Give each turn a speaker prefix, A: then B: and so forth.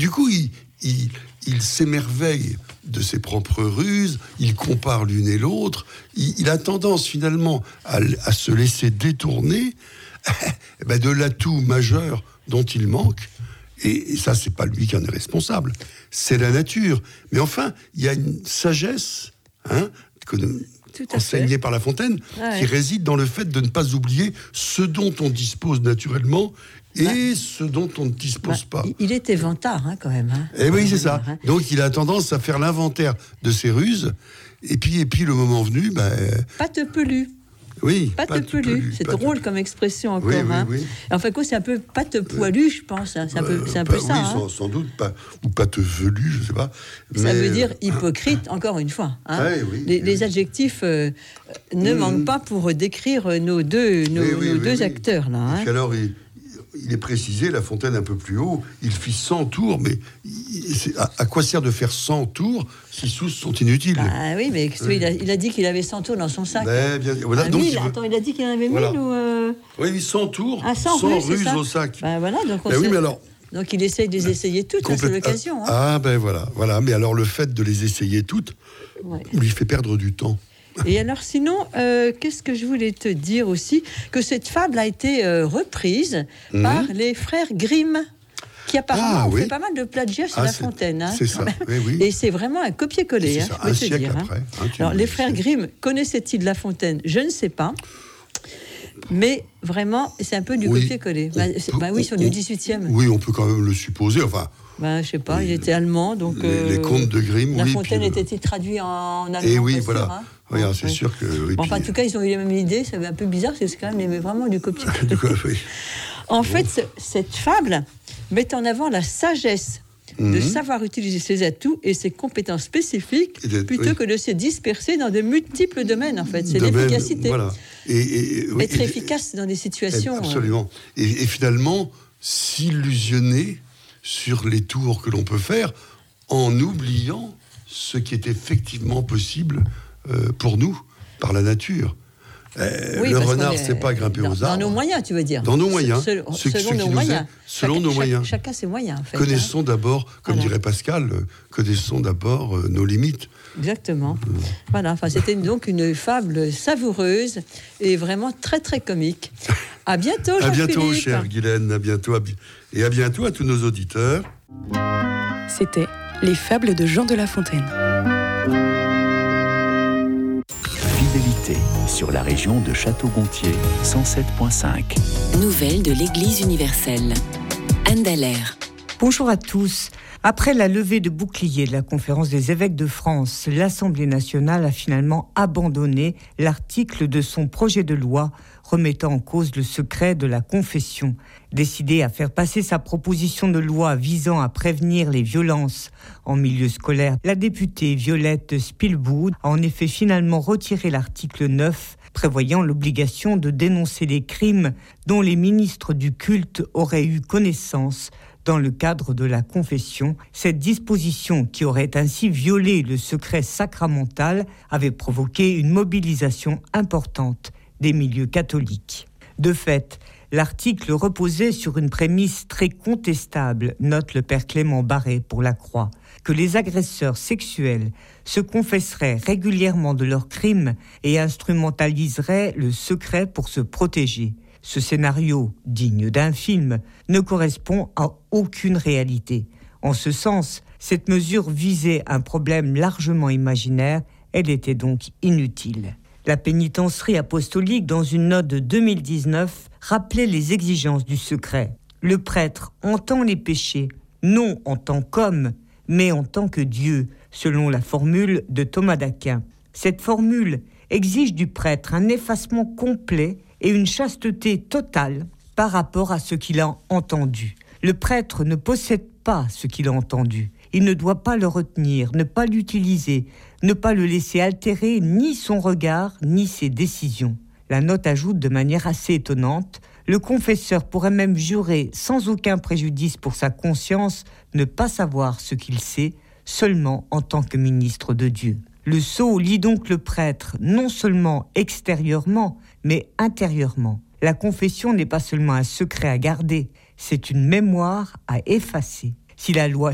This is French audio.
A: du coup, il s'émerveille de ses propres ruses, il compare l'une et l'autre, il a tendance finalement à se laisser détourner de l'atout majeur dont il manque. Et ça, c'est pas lui qui en est responsable, c'est la nature. Mais enfin, il y a une sagesse enseignée par La Fontaine, qui réside dans le fait de ne pas oublier ce dont on dispose naturellement et ce dont on ne dispose pas.
B: Il était vantard, quand même.
A: Et oui, c'est ça. Donc, il a tendance à faire l'inventaire de ses ruses, et puis le moment venu...
B: Pâte pelue.
A: Oui,
B: pâte pelue. C'est drôle comme expression encore.
A: Oui.
B: Enfin, quoi, c'est un peu pâte poilue, je pense. C'est un peu ça.
A: Oui, sans doute. Ou pâte velue, je ne sais pas.
B: Ça veut dire hypocrite, encore une fois. Les adjectifs ne manquent pas pour décrire nos deux acteurs. Là,
A: Et puis alors, il est précisé, La Fontaine un peu plus haut, il fit 100 tours, mais à quoi sert de faire 100 tours si tous sont inutiles?
B: Oui, mais il a dit qu'il avait 100 tours dans son sac. Il a dit qu'il en avait 1000 ou...
A: Oui, 100 tours,
B: 100
A: ruses au sac.
B: Donc il essaye de les essayer toutes, c'est l'occasion.
A: Voilà. Mais alors le fait de les essayer toutes lui fait perdre du temps.
B: Et alors sinon, qu'est-ce que je voulais te dire aussi, que cette fable a été reprise par les frères Grimm, qui apparemment ont fait pas mal de plagiat sur La Fontaine.
A: C'est ça, oui.
B: Et c'est vraiment un copier-coller.
A: Un siècle après.
B: Alors les frères Grimm, connaissaient-ils La Fontaine? Je ne sais pas. Mais vraiment, c'est un peu du copier-coller. Ils sont du 18e.
A: Oui, on peut quand même le supposer,
B: je sais pas, il était allemand, donc...
A: Les contes de Grimm,
B: La Fontaine était traduit en allemand.
A: Et oui, voilà. C'est sûr que...
B: en tout cas, ils ont eu la même idée, c'est un peu bizarre, c'est quand même vraiment du copier-coller. En fait, cette fable met en avant la sagesse de savoir utiliser ses atouts et ses compétences spécifiques plutôt que de se disperser dans de multiples domaines, en fait. C'est l'efficacité.
A: Voilà.
B: Être efficace dans des situations...
A: Absolument. Et finalement, s'illusionner sur les tours que l'on peut faire en oubliant ce qui est effectivement possible pour nous, par la nature. Le renard, c'est pas grimper aux arbres.
B: Dans nos moyens, tu veux dire.
A: Dans nos moyens.
B: Selon nos moyens.
A: Selon nos moyens.
B: Chacun ses moyens, en fait.
A: Connaissons d'abord, comme dirait Pascal, connaissons d'abord nos limites.
B: Exactement. C'était donc une fable savoureuse et vraiment très, très comique. À bientôt, Jean-Philippe.
A: À bientôt, chère Guylaine. À bientôt. Et à bientôt à tous nos auditeurs.
C: C'était Les Fables de Jean de La Fontaine.
D: Fidélité sur la région de Château-Gontier, 107.5.
E: Nouvelles de l'Église universelle. Anne Dallaire.
F: Bonjour à tous. Après la levée de bouclier de la Conférence des évêques de France, l'Assemblée nationale a finalement abandonné l'article de son projet de loi remettant en cause le secret de la confession. Décidée à faire passer sa proposition de loi visant à prévenir les violences en milieu scolaire, la députée Violette Spielboud a en effet finalement retiré l'article 9 prévoyant l'obligation de dénoncer les crimes dont les ministres du culte auraient eu connaissance dans le cadre de la confession. Cette disposition, qui aurait ainsi violé le secret sacramental, avait provoqué une mobilisation importante des milieux catholiques. De fait, l'article reposait sur une prémisse très contestable, note le père Clément Barret pour la Croix, que les agresseurs sexuels se confesseraient régulièrement de leurs crimes et instrumentaliseraient le secret pour se protéger. Ce scénario, digne d'un film, ne correspond à aucune réalité. En ce sens, cette mesure visait un problème largement imaginaire, elle était donc inutile. La pénitencerie apostolique, dans une note de 2019, rappelait les exigences du secret. Le prêtre entend les péchés, non en tant qu'homme, mais en tant que Dieu, selon la formule de Thomas d'Aquin. Cette formule exige du prêtre un effacement complet et une chasteté totale par rapport à ce qu'il a entendu. Le prêtre ne possède pas ce qu'il a entendu. Il ne doit pas le retenir, ne pas l'utiliser, ne pas le laisser altérer ni son regard, ni ses décisions. La note ajoute de manière assez étonnante, le confesseur pourrait même jurer sans aucun préjudice pour sa conscience ne pas savoir ce qu'il sait, seulement en tant que ministre de Dieu. Le sceau lie donc le prêtre non seulement extérieurement, mais intérieurement. La confession n'est pas seulement un secret à garder, c'est une mémoire à effacer. Si la loi